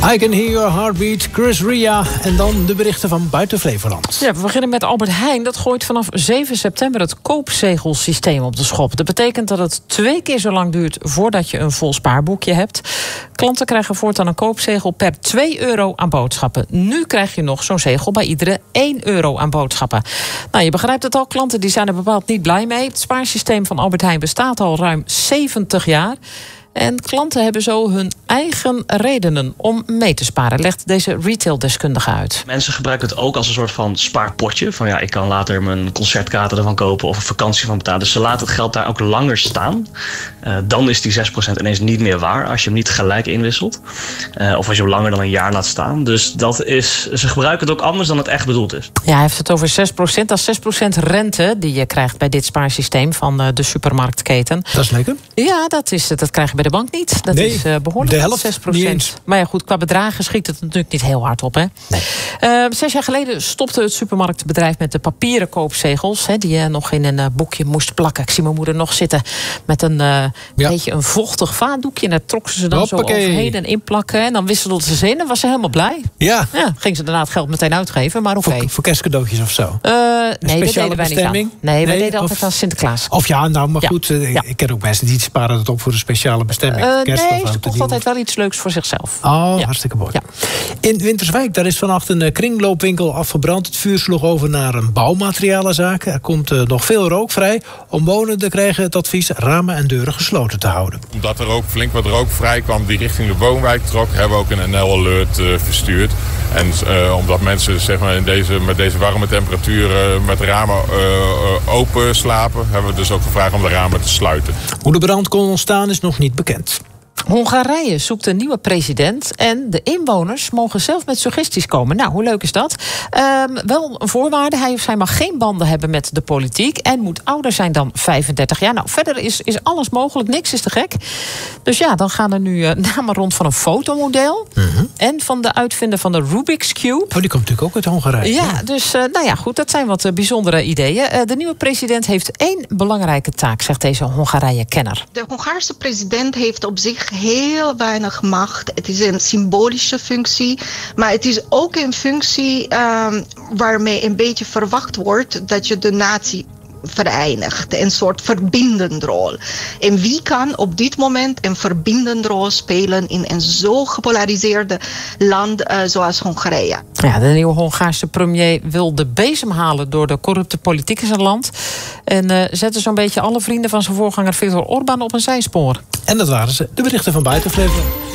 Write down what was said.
I Can Hear Your Heartbeat, Chris Ria. En dan de berichten van buiten Flevoland. Ja, we beginnen met Albert Heijn. Dat gooit vanaf 7 september het koopzegelsysteem op de schop. Dat betekent dat het 2 keer zo lang duurt voordat je een vol spaarboekje hebt. Klanten krijgen voortaan een koopzegel per 2 euro aan boodschappen. Nu krijg je nog zo'n zegel bij iedere 1 euro aan boodschappen. Nou, je begrijpt het al, klanten die zijn er bepaald niet blij mee. Het spaarsysteem van Albert Heijn bestaat al ruim 70 jaar. En klanten hebben zo hun eigen redenen om mee te sparen, legt deze retaildeskundige uit. Mensen gebruiken het ook als een soort van spaarpotje. Van ja, ik kan later mijn concertkaarten ervan kopen of een vakantie van betalen. Dus ze laten het geld daar ook langer staan. Dan is die 6% ineens niet meer waar als je hem niet gelijk inwisselt. Of als je hem langer dan een jaar laat staan. Dus ze gebruiken het ook anders dan het echt bedoeld is. Ja, hij heeft het over 6%. Dat is 6% rente die je krijgt bij dit spaarsysteem van de supermarktketen. Dat is lekker. Ja, dat krijg je bij de bank niet. Dat is behoorlijk, de helft, 6%. Maar ja, goed, qua bedragen schiet het natuurlijk niet heel hard op, hè? Nee. 6 jaar geleden stopte het supermarktbedrijf met de papieren koopzegels, die je nog in een boekje moest plakken. Ik zie mijn moeder nog zitten met een beetje een vochtig vaatdoekje. En daar trok ze dan zo overheen en inplakken. En dan wisselde ze in en was ze helemaal blij. Ja. Ging ze daarna het geld meteen uitgeven, maar oké. Voor kerstcadeautjes of zo? Nee, dat deden wij niet aan. Nee, wij deden altijd aan Sinterklaas. Of ja, nou, maar goed. Ik ken ook mensen die sparen het op voor een speciale bestemming. Nee, ze kocht altijd wel iets leuks voor zichzelf. Oh, hartstikke mooi. Ja. In Winterswijk, daar is vannacht een kringloopwinkel afgebrand. Het vuur sloeg over naar een bouwmaterialenzaak. Er komt nog veel rook vrij. Omwonenden krijgen het advies ramen en deuren gesloten te houden. Omdat er ook flink wat rook vrij kwam die richting de woonwijk trok, hebben we ook een NL-alert verstuurd. En omdat mensen zeg maar, met deze warme temperaturen met ramen open slapen, hebben we dus ook gevraagd om de ramen te sluiten. Hoe de brand kon ontstaan is nog niet bekend. Hongarije zoekt een nieuwe president en de inwoners mogen zelf met suggesties komen. Nou, hoe leuk is dat? Wel een voorwaarde, hij of zij mag geen banden hebben met de politiek en moet ouder zijn dan 35 jaar. Nou, verder is alles mogelijk, niks is te gek. Dus ja, dan gaan er nu namen rond van een fotomodel en van de uitvinder van de Rubik's Cube. Oh, die komt natuurlijk ook uit Hongarije. Ja, dus nou ja, goed, dat zijn wat bijzondere ideeën. De nieuwe president heeft 1 belangrijke taak, zegt deze Hongarije-kenner. De Hongaarse president heeft op zich heel weinig macht. Het is een symbolische functie, maar het is ook een functie waarmee een beetje verwacht wordt dat je de natie vereinigt. Een soort verbindende rol. En wie kan op dit moment een verbindende rol spelen in een zo gepolariseerde land zoals Hongarije? Ja, de nieuwe Hongaarse premier wil de bezem halen door de corrupte politiek in zijn land. En zette zo'n beetje alle vrienden van zijn voorganger Viktor Orbán op een zijspoor. En dat waren ze, de berichten van buiten Flevoland.